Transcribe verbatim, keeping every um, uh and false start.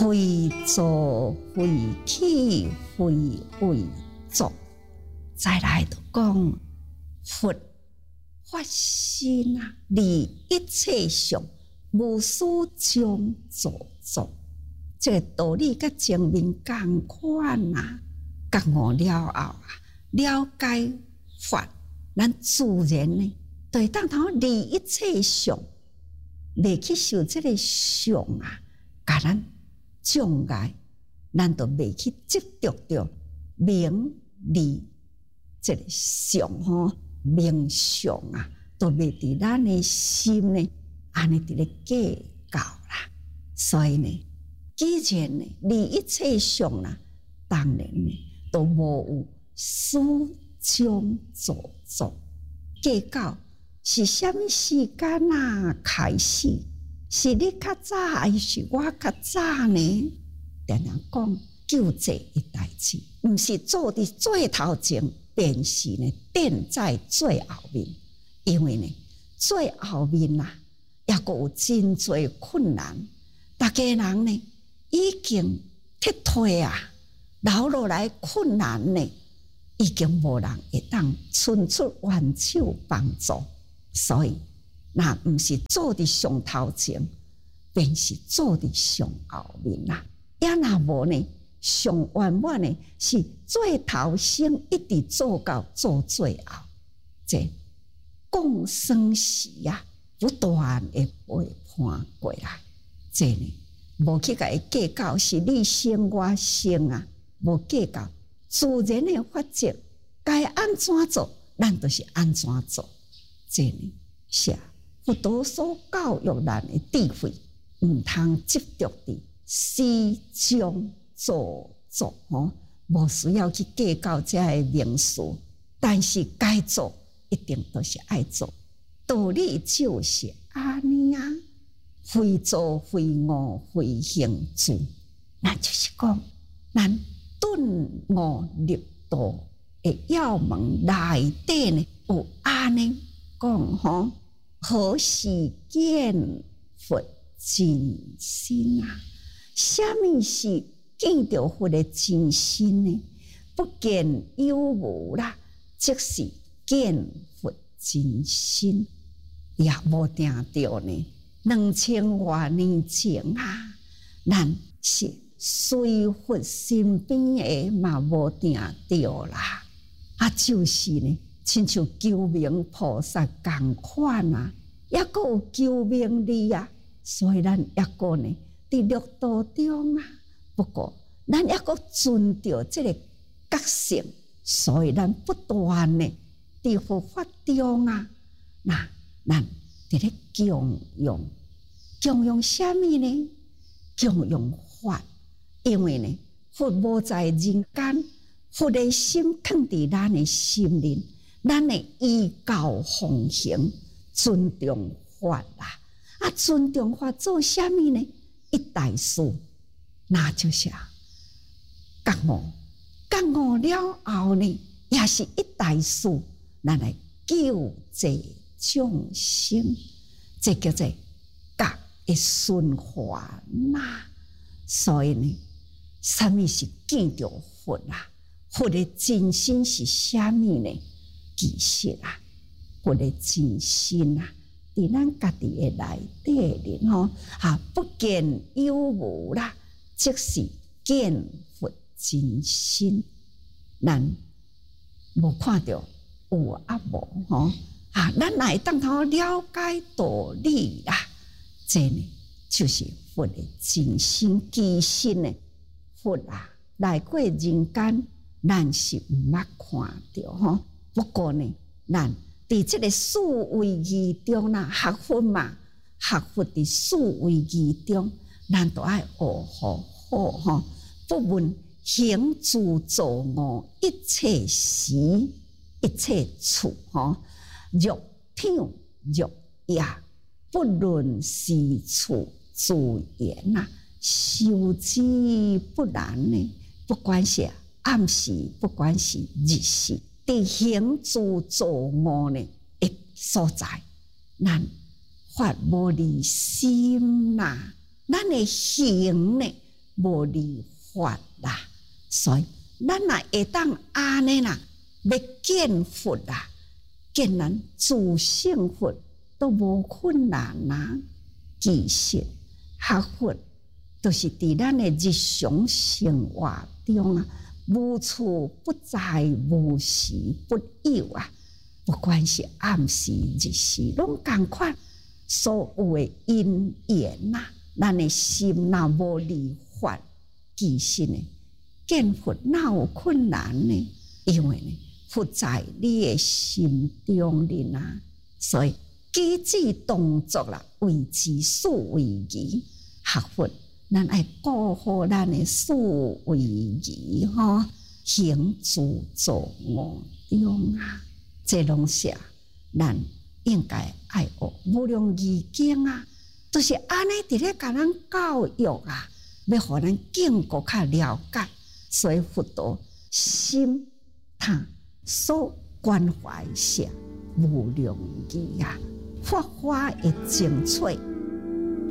非做非起非为作。再来就讲佛发心啊，离一切相，无私将作作。这个道理甲前面同款啊，觉悟了后啊，了解法，咱自然呢，就会当通离一切相，袂去受这个相啊，甲咱障碍，咱就袂去执着着名利这个相吼，名相啊，都袂伫咱的心呢，安尼伫咧计较啦。所以呢，既然呢离一切相啦，当然呢都无有私将作作。计较是啥物时间啊开始？是你较早还是我较早呢？常常讲救济的代志，毋是做伫最头前，便是呢垫在最后面。因为呢，最后面啊，也阁有真侪困难，大家人呢已经撤退啊，留落来困难呢，已经无人会当伸出援手帮助。所以，那毋是做伫上头前，便是做伫上后面啦。也若无呢，上圆满呢是最头先一直做到做最后，这共生时啊，不断的陪伴过来。这呢，无去甲伊计较是你先我先啊，无计较，自然的法则，该安怎做，咱就是安怎做。这呢，是佛陀所教育咱的智慧，毋通执着伫私将作作吼，无需要去计较这个名词，但是该做一定都是爱做。道理就是安尼啊，非做非我非行住，咱就是讲，咱顿悟入道的要门内底呢，有安尼讲吼，何时见佛真心啊？什么是见到佛的真心呢？不见有无啦，即是见佛真心。也无定着呢，两千多年前啊，咱是随佛身边的嘛无定着啦。啊，就是呢，亲像救命菩萨同款啊，也阁有救命力啊，所以咱也阁呢伫六道中啊。不过，咱也阁遵照这个觉性，所以咱不断呢伫佛法中啊，那咱伫咧供养，供养什么呢？供养法，因为呢，佛无在人间，佛的心藏伫咱的心灵，咱的依教奉行，尊重法啦。啊，尊重法做什么呢？一大事，那就是觉悟，觉悟了后呢，也是一大事，咱来救济众生，这叫做觉的循环呐。所以呢，什么是见到佛啊？佛的真心是什么呢？其实啊，佛的真心啊，伫咱家己的内底里吼啊，不见有无啦，即是见佛真心。咱无看到有啊无吼。啊，咱来当头了解道理啦，这呢就是佛的真心。其实呢，佛啊来过人间，咱是毋捌看到吼。不过呢，咱伫这个四位义中啦，学佛嘛，学佛伫四位义中，咱都爱学好好吼。不问行住坐卧，一切时，一切处吼。欲听欲也，不论时处自然呐，修之不难呢。不管是暗时，不管是日时，伫行住坐卧呢的所在，咱法无离心呐，咱的行呢无离法啦。所以咱若会当安尼啦，要见佛啦，见咱自性佛都无困难啦。其实学佛都是伫咱的日常生活中啊，无处不在，无时不有啊。不管是暗时、日时，拢同款。所有的因缘呐，咱的心若无离法，其实呢，见佛哪有困难呢？因为呢，佛在你的心中哩啊。所以机智动作啦，为之事为宜。学佛，咱爱顾好咱的事为宜吼，行住坐卧中啊，这拢是咱应该爱学无量义经啊，都、就是安尼伫咧甲咱教育啊，要互咱更加较了解。所以佛陀心他所关怀是无量义啊，法华的精粹。